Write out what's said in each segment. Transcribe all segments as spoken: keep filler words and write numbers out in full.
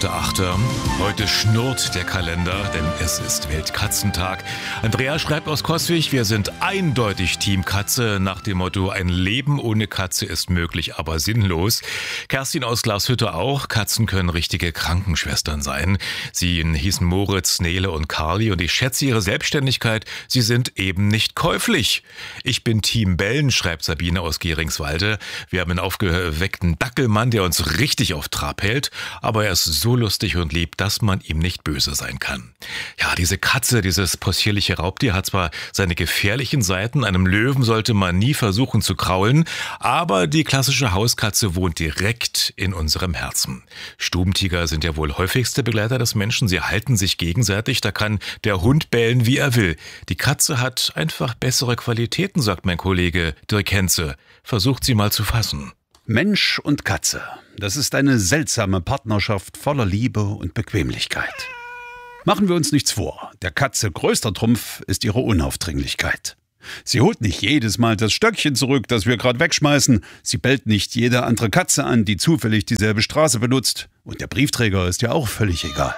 dritter achter Heute schnurrt der Kalender, denn es ist Weltkatzentag. Andrea schreibt aus Coswig, wir sind eindeutig Team Katze, nach dem Motto, ein Leben ohne Katze ist möglich, aber sinnlos. Kerstin aus Glashütte auch, Katzen können richtige Krankenschwestern sein. Sie hießen Moritz, Nele und Carly und ich schätze ihre Selbstständigkeit, sie sind eben nicht käuflich. Ich bin Team Bellen, schreibt Sabine aus Geringswalde. Wir haben einen aufgeweckten Dackelmann, der uns richtig auf Trab hält, aber er ist so lustig und lieb, dass man ihm nicht böse sein kann. Ja, diese Katze, dieses possierliche Raubtier hat zwar seine gefährlichen Seiten, einem Löwen sollte man nie versuchen zu kraulen, aber die klassische Hauskatze wohnt direkt in unserem Herzen. Stubentiger sind ja wohl häufigste Begleiter des Menschen, sie halten sich gegenseitig, da kann der Hund bellen, wie er will. Die Katze hat einfach bessere Qualitäten, sagt mein Kollege Dirk Henze. Versucht sie mal zu fassen. Mensch und Katze, das ist eine seltsame Partnerschaft voller Liebe und Bequemlichkeit. Machen wir uns nichts vor, der Katze größter Trumpf ist ihre Unaufdringlichkeit. Sie holt nicht jedes Mal das Stöckchen zurück, das wir gerade wegschmeißen. Sie bellt nicht jede andere Katze an, die zufällig dieselbe Straße benutzt. Und der Briefträger ist ja auch völlig egal.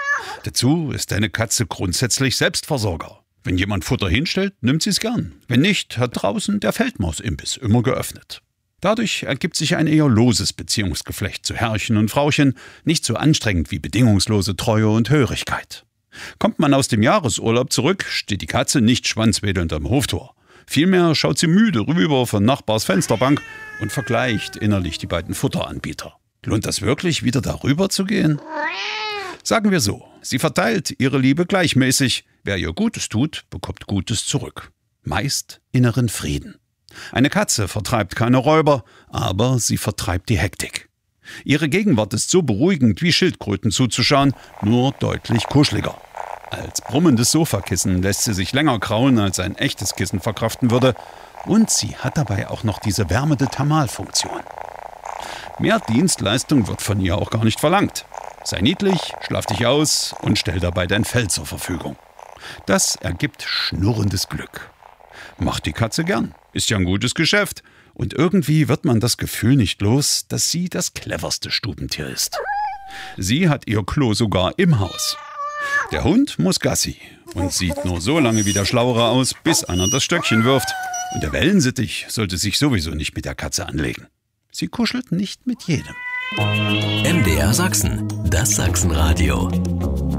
Dazu ist eine Katze grundsätzlich Selbstversorger. Wenn jemand Futter hinstellt, nimmt sie es gern. Wenn nicht, hat draußen der Feldmausimbiss immer geöffnet. Dadurch ergibt sich ein eher loses Beziehungsgeflecht zu Herrchen und Frauchen, nicht so anstrengend wie bedingungslose Treue und Hörigkeit. Kommt man aus dem Jahresurlaub zurück, steht die Katze nicht schwanzwedelnd am Hoftor. Vielmehr schaut sie müde rüber von Nachbars Fensterbank und vergleicht innerlich die beiden Futteranbieter. Lohnt das wirklich, wieder darüber zu gehen? Sagen wir so, sie verteilt ihre Liebe gleichmäßig. Wer ihr Gutes tut, bekommt Gutes zurück. Meist inneren Frieden. Eine Katze vertreibt keine Räuber, aber sie vertreibt die Hektik. Ihre Gegenwart ist so beruhigend wie Schildkröten zuzuschauen, nur deutlich kuscheliger. Als brummendes Sofakissen lässt sie sich länger kraulen, als ein echtes Kissen verkraften würde. Und sie hat dabei auch noch diese wärmende Thermalfunktion. Mehr Dienstleistung wird von ihr auch gar nicht verlangt. Sei niedlich, schlaf dich aus und stell dabei dein Fell zur Verfügung. Das ergibt schnurrendes Glück. Macht die Katze gern, ist ja ein gutes Geschäft. Und irgendwie wird man das Gefühl nicht los, dass sie das cleverste Stubentier ist. Sie hat ihr Klo sogar im Haus. Der Hund muss Gassi und sieht nur so lange wie der Schlauere aus, bis einer das Stöckchen wirft. Und der Wellensittich sollte sich sowieso nicht mit der Katze anlegen. Sie kuschelt nicht mit jedem. M D R Sachsen, das Sachsenradio.